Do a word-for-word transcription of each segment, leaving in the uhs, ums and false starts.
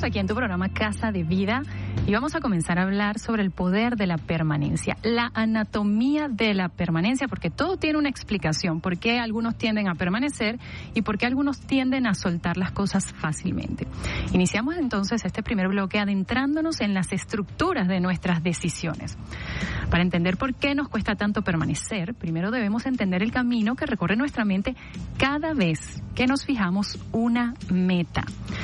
aquí en tu programa Casa de Vida y vamos a comenzar a hablar sobre el poder de la permanencia, la anatomía de la permanencia, porque todo tiene una explicación, por qué algunos tienden a permanecer y por qué algunos tienden a soltar las cosas fácilmente. Iniciamos entonces este primer bloque adentrándonos en las estructuras de nuestras decisiones. Para entender por qué nos cuesta tanto permanecer, primero debemos entender el camino que recorre nuestra mente cada vez que nos fijamos una meta.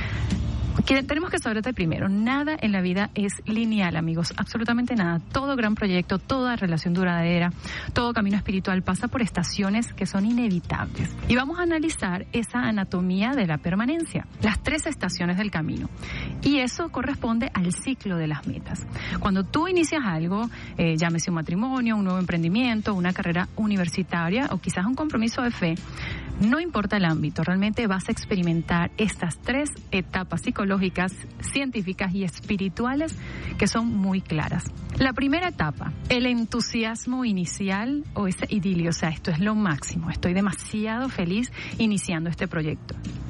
Que tenemos que saber de primero, nada en la vida es lineal, amigos, absolutamente nada. Todo gran proyecto, toda relación duradera, todo camino espiritual pasa por estaciones que son inevitables. Y vamos a analizar esa anatomía de la permanencia, las tres estaciones del camino. Y eso corresponde al ciclo de las metas. Cuando tú inicias algo, eh, llámese un matrimonio, un nuevo emprendimiento, una carrera universitaria o quizás un compromiso de fe, no importa el ámbito, realmente vas a experimentar estas tres etapas psicológicas, científicas y espirituales que son muy claras. La primera etapa, el entusiasmo inicial o ese idilio, o sea, esto es lo máximo, estoy demasiado feliz iniciando este proyecto.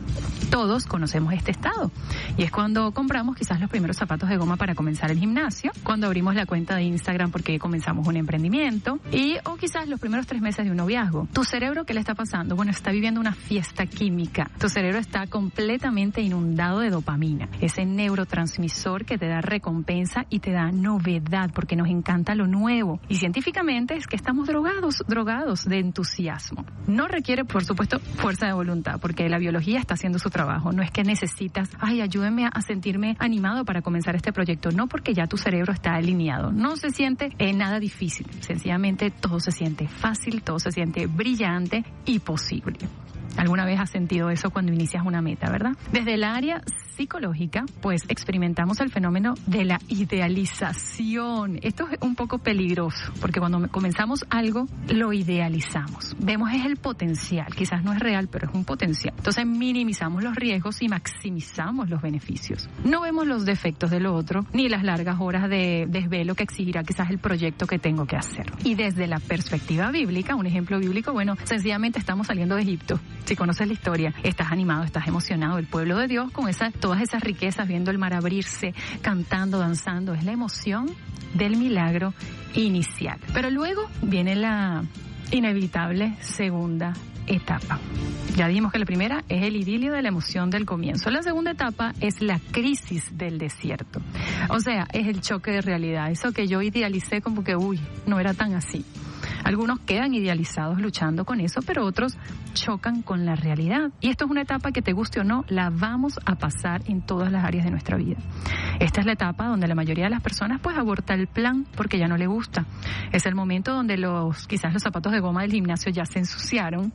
Todos conocemos este estado y es cuando compramos quizás los primeros zapatos de goma para comenzar el gimnasio, cuando abrimos la cuenta de Instagram porque comenzamos un emprendimiento y o quizás los primeros tres meses de un noviazgo. ¿Tu cerebro qué le está pasando? Bueno, está viviendo una fiesta química. Tu cerebro está completamente inundado de dopamina, ese neurotransmisor que te da recompensa y te da novedad porque nos encanta lo nuevo. Y científicamente es que estamos drogados, drogados de entusiasmo. No requiere, por supuesto, fuerza de voluntad porque la biología está haciendo su trabajo. No es que necesitas, ay, ayúdenme a sentirme animado para comenzar este proyecto. No, porque ya tu cerebro está alineado. No se siente eh, nada difícil. Sencillamente todo se siente fácil, todo se siente brillante y posible. ¿Alguna vez has sentido eso cuando inicias una meta, verdad? Desde el área psicológica, pues experimentamos el fenómeno de la idealización. Esto es un poco peligroso, porque cuando comenzamos algo, lo idealizamos. Vemos es el potencial, quizás no es real, pero es un potencial. Entonces minimizamos los riesgos y maximizamos los beneficios. No vemos los defectos del otro, ni las largas horas de desvelo que exigirá quizás el proyecto que tengo que hacer. Y desde la perspectiva bíblica, un ejemplo bíblico, bueno, sencillamente estamos saliendo de Egipto. Si conoces la historia, estás animado, estás emocionado. El pueblo de Dios con esa, todas esas riquezas, viendo el mar abrirse, cantando, danzando. Es la emoción del milagro inicial. Pero luego viene la inevitable segunda etapa. Ya dijimos que la primera es el idilio de la emoción del comienzo. La segunda etapa es la crisis del desierto. O sea, es el choque de realidad. Eso que yo idealicé como que, uy, no era tan así. Algunos quedan idealizados luchando con eso, pero otros chocan con la realidad. Y esto es una etapa que, te guste o no, la vamos a pasar en todas las áreas de nuestra vida. Esta es la etapa donde la mayoría de las personas pues aborta el plan porque ya no le gusta. Es el momento donde los quizás los zapatos de goma del gimnasio ya se ensuciaron,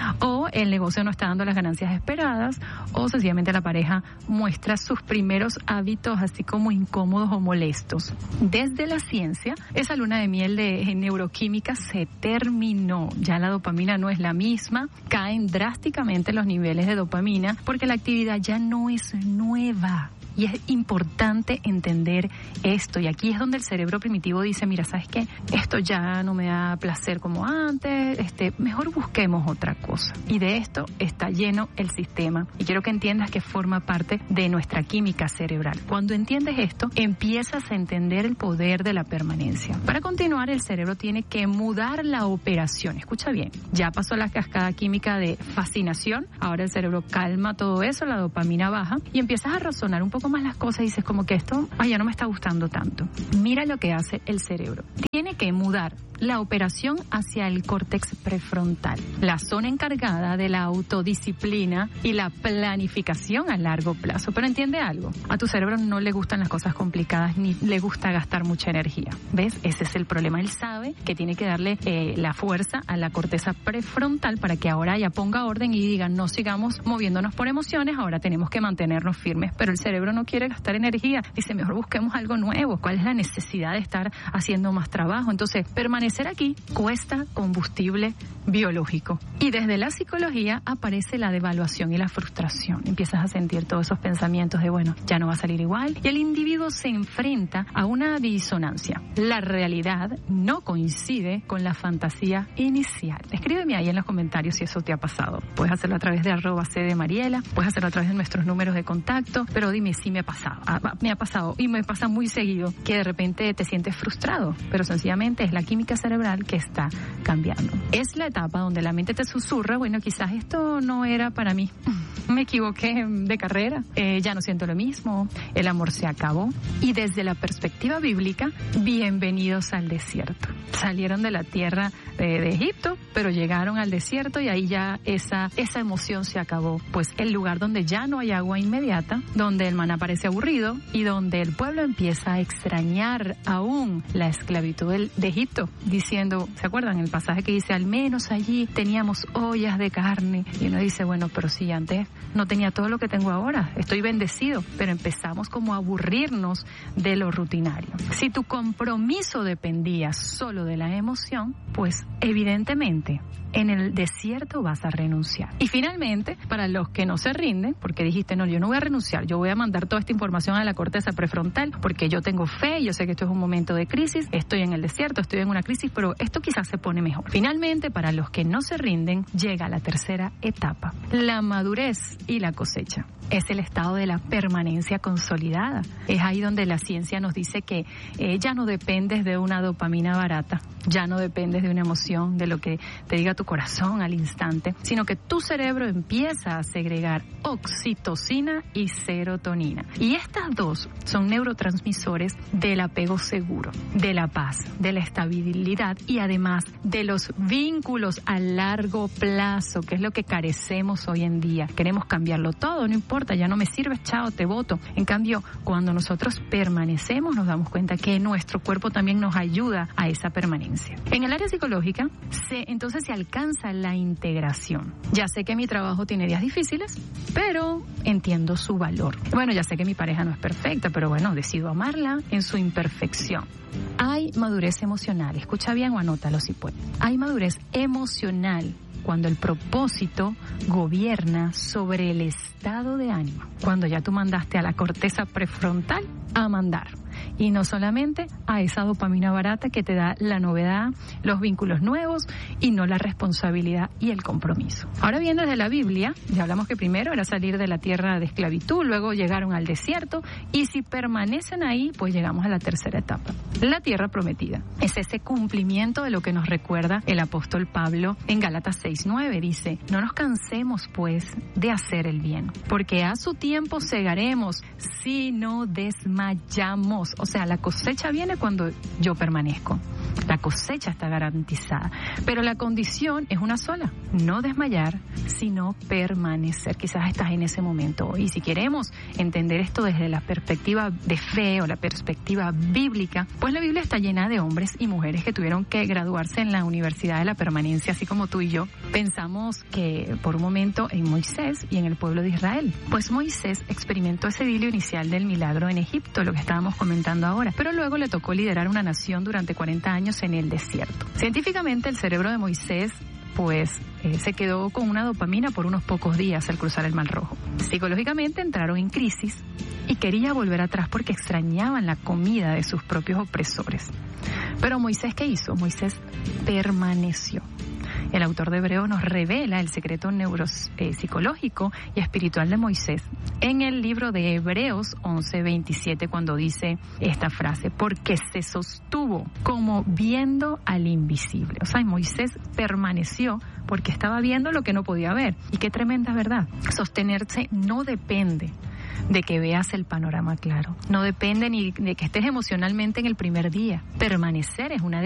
o el negocio no está dando las ganancias esperadas, o sencillamente la pareja muestra sus primeros hábitos así como incómodos o molestos. Desde la ciencia, esa luna de miel de neuroquímica se terminó. Ya la dopamina no es la misma, caen drásticamente los niveles de dopamina porque la actividad ya no es nueva. Y es importante entender esto. Y aquí es donde el cerebro primitivo dice, mira, ¿sabes qué? Esto ya no me da placer como antes, este, mejor busquemos otra cosa. Y de esto está lleno el sistema. Y quiero que entiendas que forma parte de nuestra química cerebral. Cuando entiendes esto, empiezas a entender el poder de la permanencia. Para continuar, el cerebro tiene que mudar la operación. Escucha bien, ya pasó la cascada química de fascinación, ahora el cerebro calma todo eso, la dopamina baja y empiezas a razonar un poco más las cosas y dices como que esto, ay, ya no me está gustando tanto. Mira lo que hace el cerebro. Tiene que mudar la operación hacia el córtex prefrontal, la zona encargada de la autodisciplina y la planificación a largo plazo. Pero entiende algo, a tu cerebro no le gustan las cosas complicadas ni le gusta gastar mucha energía. ¿Ves? Ese es el problema. Él sabe que tiene que darle eh, la fuerza a la corteza prefrontal para que ahora ya ponga orden y diga, no sigamos moviéndonos por emociones, ahora tenemos que mantenernos firmes. Pero el cerebro no quiere gastar energía, dice, mejor busquemos algo nuevo. ¿Cuál es la necesidad de estar haciendo más trabajo? trabajo. Entonces, permanecer aquí cuesta combustible biológico. Y desde la psicología aparece la devaluación y la frustración. Empiezas a sentir todos esos pensamientos de, bueno, ya no va a salir igual. Y el individuo se enfrenta a una disonancia. La realidad no coincide con la fantasía inicial. Escríbeme ahí en los comentarios si eso te ha pasado. Puedes hacerlo a través de arroba C de Mariela, puedes hacerlo a través de nuestros números de contacto, pero dime si me ha pasado. Ah, me ha pasado y me pasa muy seguido que de repente te sientes frustrado, pero sencillamente es la química cerebral que está cambiando. Es la etapa donde la mente te susurra, bueno, quizás esto no era para mí. Me equivoqué de carrera, eh, ya no siento lo mismo, el amor se acabó. Y desde la perspectiva bíblica, bienvenidos al desierto. Salieron de la tierra de, de Egipto, pero llegaron al desierto y ahí ya esa, esa emoción se acabó. Pues el lugar donde ya no hay agua inmediata, donde el maná parece aburrido y donde el pueblo empieza a extrañar aún la esclavitud del, de Egipto, diciendo, ¿se acuerdan el pasaje que dice, al menos allí teníamos ollas de carne? Y uno dice, bueno, pero si antes no tenía todo lo que tengo ahora, estoy bendecido, pero empezamos como a aburrirnos de lo rutinario. Si tu compromiso dependía solo de la emoción, pues evidentemente en el desierto vas a renunciar. Y finalmente, para los que no se rinden, porque dijiste, no, yo no voy a renunciar, yo voy a mandar toda esta información a la corteza prefrontal, porque yo tengo fe, yo sé que esto es un momento de crisis, estoy en el desierto, estoy en una crisis, pero esto quizás se pone mejor. Finalmente, para los que no se rinden, llega la tercera etapa, la madurez y la cosecha. Es el estado de la permanencia consolidada. Es ahí donde la ciencia nos dice que eh, ya no dependes de una dopamina barata, ya no dependes de una emoción, de lo que te diga tu corazón al instante, sino que tu cerebro empieza a segregar oxitocina y serotonina. Y estas dos son neurotransmisores del apego seguro, de la paz, de la estabilidad y además de los vínculos a largo plazo, que es lo que carecemos hoy en día. Queremos cambiarlo todo, no importa, ya no me sirve, chao, te voto. En cambio, cuando nosotros permanecemos, nos damos cuenta que nuestro cuerpo también nos ayuda a esa permanencia. En el área psicológica, se, entonces se alcanza la integración. Ya sé que mi trabajo tiene días difíciles, pero entiendo su valor. Bueno, ya sé que mi pareja no es perfecta, pero bueno, decido amarla en su imperfección. Hay madurez emocional, escucha bien o anótalo si puedes. Hay madurez emocional cuando el propósito gobierna sobre el estado de ánimo. Cuando ya tú mandaste a la corteza prefrontal a mandar. Y no solamente a esa dopamina barata que te da la novedad, los vínculos nuevos y no la responsabilidad y el compromiso. Ahora bien, desde la Biblia, ya hablamos que primero era salir de la tierra de esclavitud, luego llegaron al desierto y si permanecen ahí, pues llegamos a la tercera etapa, la tierra prometida. Es ese cumplimiento de lo que nos recuerda el apóstol Pablo en Gálatas seis nueve. Dice, no nos cansemos pues de hacer el bien, porque a su tiempo segaremos si no desmayamos. O sea, la cosecha viene cuando yo permanezco. La cosecha está garantizada. Pero la condición es una sola. No desmayar, sino permanecer. Quizás estás en ese momento. Y si queremos entender esto desde la perspectiva de fe o la perspectiva bíblica, pues la Biblia está llena de hombres y mujeres que tuvieron que graduarse en la Universidad de la Permanencia, así como tú y yo. Pensamos que por un momento en Moisés y en el pueblo de Israel. Pues Moisés experimentó ese idilio inicial del milagro en Egipto, lo que estábamos comentando ahora. Pero luego le tocó liderar una nación durante cuarenta años en el desierto. Científicamente, el cerebro de Moisés pues eh, se quedó con una dopamina por unos pocos días al cruzar el Mar Rojo. Psicológicamente entraron en crisis y quería volver atrás porque extrañaban la comida de sus propios opresores. Pero Moisés, ¿qué hizo? Moisés permaneció. El autor de Hebreos nos revela el secreto neuropsicológico y espiritual de Moisés en el libro de Hebreos once veintisiete, cuando dice esta frase, porque se sostuvo como viendo al invisible. O sea, Moisés permaneció porque estaba viendo lo que no podía ver. Y qué tremenda verdad. Sostenerse no depende de que veas el panorama claro. No depende ni de que estés emocionalmente en el primer día. Permanecer es una